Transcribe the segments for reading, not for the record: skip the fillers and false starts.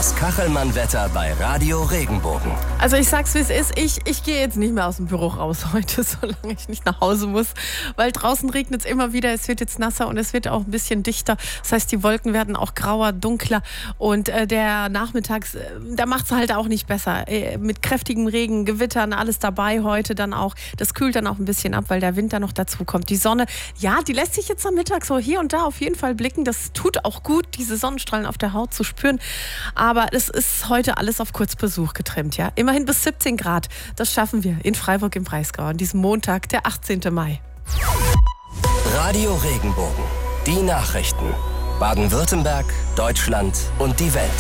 Das Kachelmann-Wetter bei Radio Regenbogen. Also ich sag's wie es ist, ich gehe jetzt nicht mehr aus dem Büro raus heute, solange ich nicht nach Hause muss, weil draußen regnet es immer wieder, es wird jetzt nasser und es wird auch ein bisschen dichter. Das heißt, die Wolken werden auch grauer, dunkler und der Nachmittags, da macht's halt auch nicht besser. Mit kräftigem Regen, Gewittern, alles dabei heute dann auch. Das kühlt dann auch ein bisschen ab, weil der Wind dann noch dazu kommt. Die Sonne, ja, die lässt sich jetzt am Mittag so hier und da auf jeden Fall blicken. Das tut auch gut, diese Sonnenstrahlen auf der Haut zu spüren. Aber es ist heute alles auf Kurzbesuch getrimmt, ja. Immerhin bis 17 Grad. Das schaffen wir in Freiburg im Breisgau an diesem Montag, der 18. Mai. Radio Regenbogen. Die Nachrichten. Baden-Württemberg, Deutschland und die Welt.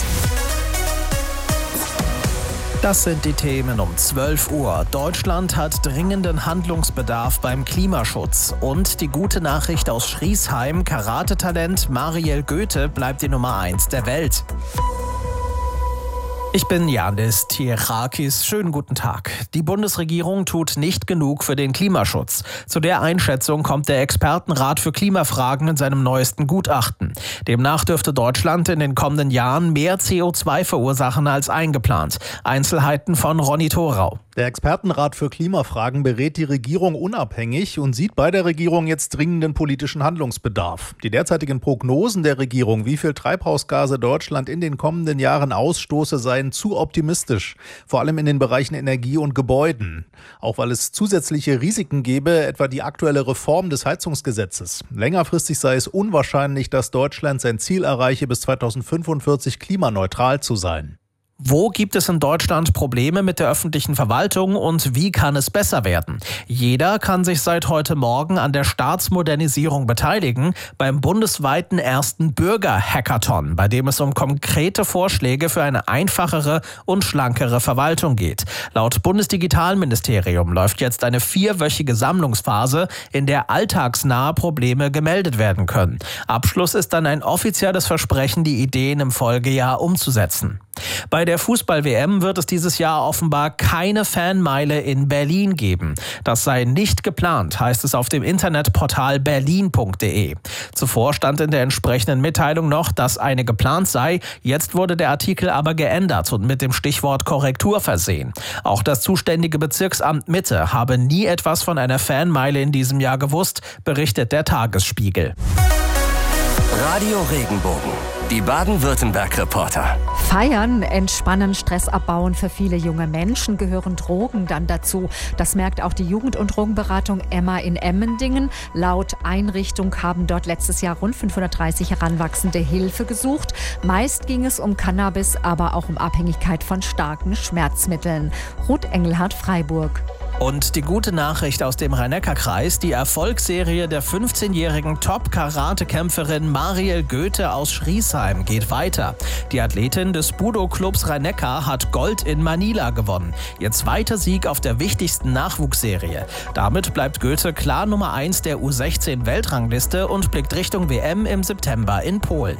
Das sind die Themen um 12 Uhr. Deutschland hat dringenden Handlungsbedarf beim Klimaschutz. Und die gute Nachricht aus Schriesheim: Karate-Talent Mariel Goethe bleibt die Nummer 1 der Welt. Ich bin Janis Tierakis. Schönen guten Tag. Die Bundesregierung tut nicht genug für den Klimaschutz. Zu der Einschätzung kommt der Expertenrat für Klimafragen in seinem neuesten Gutachten. Demnach dürfte Deutschland in den kommenden Jahren mehr CO2 verursachen als eingeplant. Einzelheiten von Ronny Thorau. Der Expertenrat für Klimafragen berät die Regierung unabhängig und sieht bei der Regierung jetzt dringenden politischen Handlungsbedarf. Die derzeitigen Prognosen der Regierung, wie viel Treibhausgase Deutschland in den kommenden Jahren ausstoße, seien zu optimistisch. Vor allem in den Bereichen Energie und Gebäuden. Auch weil es zusätzliche Risiken gäbe, etwa die aktuelle Reform des Heizungsgesetzes. Längerfristig sei es unwahrscheinlich, dass Deutschland sein Ziel erreiche, bis 2045 klimaneutral zu sein. Wo gibt es in Deutschland Probleme mit der öffentlichen Verwaltung und wie kann es besser werden? Jeder kann sich seit heute Morgen an der Staatsmodernisierung beteiligen, beim bundesweiten ersten Bürger-Hackathon, bei dem es um konkrete Vorschläge für eine einfachere und schlankere Verwaltung geht. Laut Bundesdigitalministerium läuft jetzt eine 4-wöchige Sammlungsphase, in der alltagsnahe Probleme gemeldet werden können. Abschluss ist dann ein offizielles Versprechen, die Ideen im Folgejahr umzusetzen. Bei der Fußball-WM wird es dieses Jahr offenbar keine Fanmeile in Berlin geben. Das sei nicht geplant, heißt es auf dem Internetportal berlin.de. Zuvor stand in der entsprechenden Mitteilung noch, dass eine geplant sei. Jetzt wurde der Artikel aber geändert und mit dem Stichwort Korrektur versehen. Auch das zuständige Bezirksamt Mitte habe nie etwas von einer Fanmeile in diesem Jahr gewusst, berichtet der Tagesspiegel. Radio Regenbogen. Die Baden-Württemberg-Reporter. Feiern, entspannen, Stress abbauen. Für viele junge Menschen gehören Drogen dann dazu. Das merkt auch die Jugend- und Drogenberatung Emma in Emmendingen. Laut Einrichtung haben dort letztes Jahr rund 530 Heranwachsende Hilfe gesucht. Meist ging es um Cannabis, aber auch um Abhängigkeit von starken Schmerzmitteln. Ruth Engelhardt, Freiburg. Und die gute Nachricht aus dem Rhein-Neckar-Kreis: Die Erfolgsserie der 15-jährigen Top-Karate-Kämpferin Mariel Goethe aus Schriesheim geht weiter. Die Athletin des Budo-Clubs Rhein-Neckar hat Gold in Manila gewonnen. Ihr zweiter Sieg auf der wichtigsten Nachwuchsserie. Damit bleibt Goethe klar Nummer 1 der U16-Weltrangliste und blickt Richtung WM im September in Polen.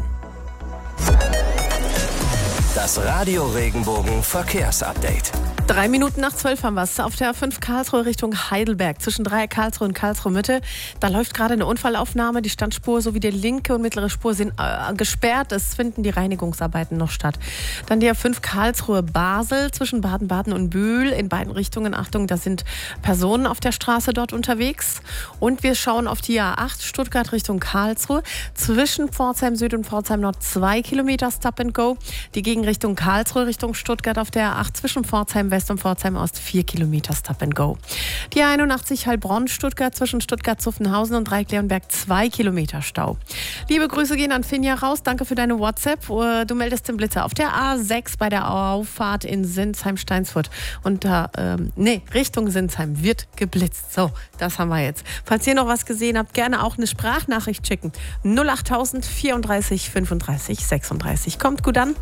Das Radio Regenbogen Verkehrsupdate. 3 Minuten nach 12 haben wir es auf der A5 Karlsruhe Richtung Heidelberg. Zwischen Dreieck Karlsruhe und Karlsruhe Mitte. Da läuft gerade eine Unfallaufnahme. Die Standspur sowie die linke und mittlere Spur sind gesperrt. Es finden die Reinigungsarbeiten noch statt. Dann die A5 Karlsruhe Basel zwischen Baden-Baden und Bühl. In beiden Richtungen, Achtung, da sind Personen auf der Straße dort unterwegs. Und wir schauen auf die A8 Stuttgart Richtung Karlsruhe. Zwischen Pforzheim Süd und Pforzheim Nord 2 Kilometer Stop and Go. Die Gegenrichtung Karlsruhe Richtung Stuttgart auf der A8 zwischen Pforzheim West und Pforzheim Ost 4 Kilometer Stop and Go. Die 81 Heilbronn Stuttgart zwischen Stuttgart-Zuffenhausen und Dreieck-Leonberg 2 Kilometer Stau. Liebe Grüße gehen an Finja raus. Danke für deine WhatsApp. Du meldest den Blitzer auf der A6 bei der Auffahrt in Sinsheim-Steinsfurt. Und Richtung Sinsheim wird geblitzt. So, das haben wir jetzt. Falls ihr noch was gesehen habt, gerne auch eine Sprachnachricht schicken. 08000 34 35 36. Kommt gut an.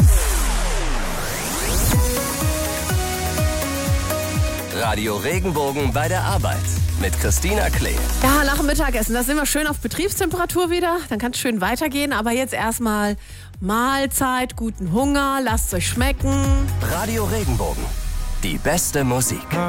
Radio Regenbogen bei der Arbeit mit Christina Klee. Ja, nach dem Mittagessen, da sind wir schön auf Betriebstemperatur wieder. Dann kann es schön weitergehen. Aber jetzt erstmal Mahlzeit, guten Hunger, lasst es euch schmecken. Radio Regenbogen. Die beste Musik.